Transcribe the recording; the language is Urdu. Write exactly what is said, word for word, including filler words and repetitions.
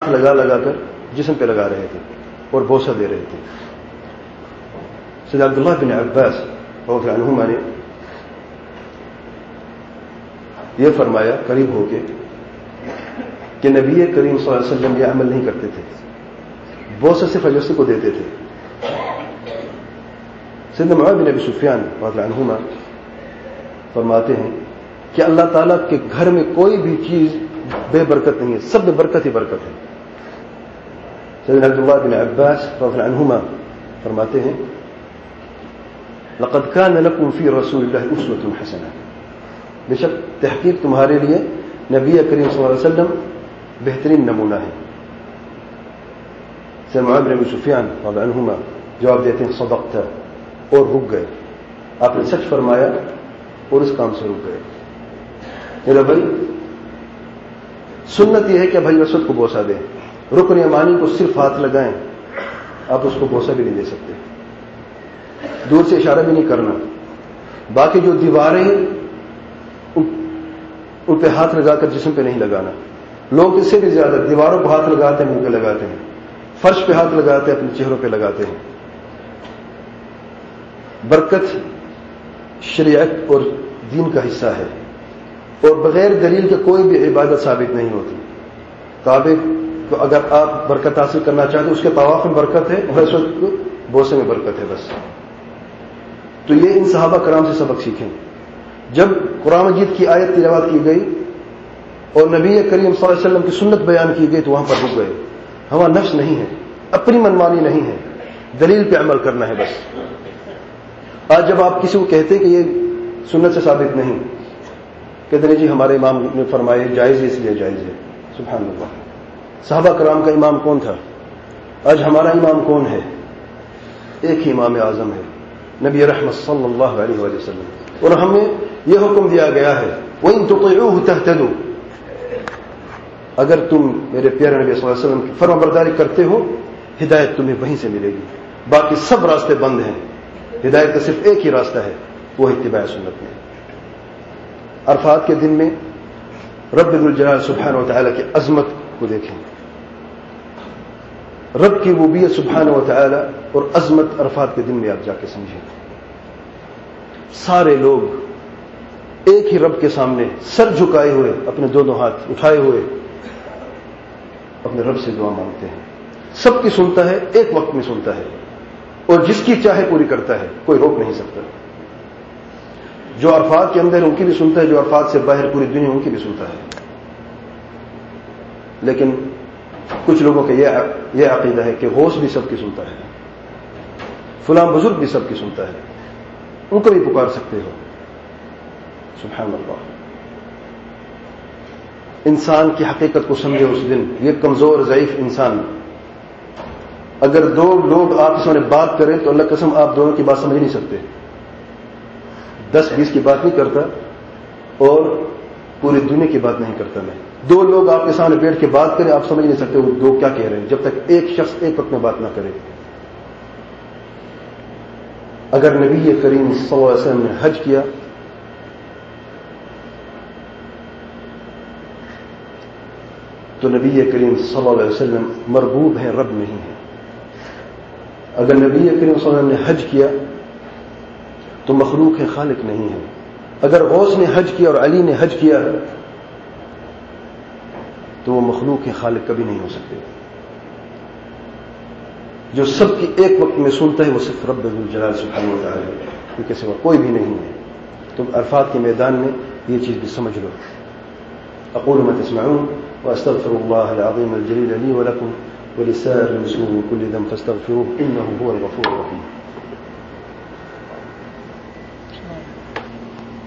لگا لگا کر جسم پہ لگا رہے تھے اور بوسہ دے رہے تھے. سید عبداللہ بن عباس رضی اللہ عنہما نے یہ فرمایا قریب ہو کے کہ نبی کریم صلی اللہ علیہ وسلم یہ عمل نہیں کرتے تھے, بوسہ صرف اجوسی کو دیتے تھے. سیدنا معاذ بن ابی سفیان رضی اللہ عنہما فرماتے ہیں کہ اللہ تعالیٰ کے گھر میں کوئی بھی چیز بے برکت نہیں ہے, سب میں برکت ہی برکت ہے. سیدنا عبداللہ بن عباس رضی اللہ عنہما فرماتے ہیں لقد كان لكم في رسول الله اسوة حسنة, بے شک تحقیق تمہارے لیے نبی کریم صلی اللہ علیہ وسلم بہترین نمونہ ہے. سیدنا معاذ بن ابی سفیان رضی اللہ عنہما جواب دیتے ہیں صدقت, اور رک گئے. آپ نے سچ فرمایا اور اس کام سے رک گئے. میرا بھائی سنت یہ ہے کہ بھائی رسول کو بوسہ دیں, رکن یمانی کو صرف ہاتھ لگائیں, آپ اس کو بوسہ بھی نہیں دے سکتے, دور سے اشارہ بھی نہیں کرنا. باقی جو دیواریں ان پہ ہاتھ لگا کر جسم پہ نہیں لگانا. لوگ اس سے بھی زیادہ دیواروں کو ہاتھ لگاتے ہیں, منہ پہ لگاتے ہیں, فرش پہ ہاتھ لگاتے ہیں, اپنے چہروں پہ لگاتے ہیں. برکت شریعت اور دین کا حصہ ہے, اور بغیر دلیل کے کوئی بھی عبادت ثابت نہیں ہوتی. کعبے کو اگر آپ برکت حاصل کرنا چاہتے ہیں, اس کے طواف میں برکت ہے, اور اس وقت بوسے میں برکت ہے بس. تو یہ ان صحابہ کرام سے سبق سیکھیں. جب قرآن مجید کی آیت تلاوت کی گئی اور نبی کریم صلی اللہ علیہ وسلم کی سنت بیان کی گئی تو وہاں پر رک گئے. ہوا نفس نہیں ہے, اپنی منمانی نہیں ہے, دلیل پہ عمل کرنا ہے بس. آج جب آپ کسی کو کہتے ہیں کہ یہ سنت سے ثابت نہیں, کہتے ہیں جی ہمارے امام نے فرمائے جائز ہے اس لیے جائز ہے. سبحان اللہ, صحابہ کرام کا امام کون تھا؟ آج ہمارا امام کون ہے؟ ایک ہی امام اعظم ہے, نبی رحمت صلی اللہ علیہ وآلہ وسلم. اور ہمیں یہ حکم دیا گیا ہے وَإِن تُطِيعُوهُ تَهْتَدُوا, اگر تم میرے پیارے نبی صلی اللہ علیہ وسلم کی فرما برداری کرتے ہو ہدایت تمہیں وہیں سے ملے گی. باقی سب راستے بند ہیں, ہدایت کا صرف ایک ہی راستہ ہے, وہ اتباع سنت میں. عرفات کے دن میں رب ذوالجلال سبحانہ و تعالیٰ کی عظمت کو دیکھیں, رب کی ربوبیت سبحانہ و تعالیٰ اور عظمت عرفات کے دن میں آپ جا کے سمجھیں. سارے لوگ ایک ہی رب کے سامنے سر جھکائے ہوئے, اپنے دونوں ہاتھ اٹھائے ہوئے اپنے رب سے دعا مانگتے ہیں. سب کی سنتا ہے, ایک وقت میں سنتا ہے, اور جس کی چاہے پوری کرتا ہے, کوئی روک نہیں سکتا. جو عرفات کے اندر ان کی بھی سنتا ہے, جو عرفات سے باہر پوری دنیا ان کی بھی سنتا ہے. لیکن کچھ لوگوں کا یہ عقیدہ ہے کہ غوث بھی سب کی سنتا ہے, فلاں بزرگ بھی سب کی سنتا ہے, ان کو بھی پکار سکتے ہو. سبحان اللہ. انسان کی حقیقت کو سمجھے اس دن. یہ کمزور ضعیف انسان, اگر دو لوگ آپ کے سامنے بات کریں تو اللہ قسم آپ دونوں کی بات سمجھ نہیں سکتے. دس بیس کی بات نہیں کرتا اور پوری دنیا کی بات نہیں کرتا میں. دو لوگ آپ کے سامنے بیٹھ کے بات کریں, آپ سمجھ نہیں سکتے وہ دو کیا کہہ رہے ہیں جب تک ایک شخص ایک وقت میں بات نہ کرے. اگر نبی کریم صلی اللہ علیہ وسلم نے حج کیا تو نبی کریم صلی اللہ علیہ وسلم مربوب ہیں, رب نہیں ہیں. اگر نبی کریم صلی اللہ علیہ وسلم نے حج کیا تو مخلوق ہے, خالق نہیں ہے. اگر غوث نے حج کیا اور علی نے حج کیا تو وہ مخلوق ہے, خالق کبھی نہیں ہو سکتے. جو سب کی ایک وقت میں سنتا ہے وہ صرف رب ذوالجلال سبحانہ و تعالی, ان کے سوا کوئی بھی نہیں ہے. تو عرفات کے میدان میں یہ چیز بھی سمجھ لو. اقول ما تسمعون واستغفر الله العظيم الجليل لي ولكم ولسائر المسلمين من كل ذنب فاستغفروه انه هو الغفور الرحيم.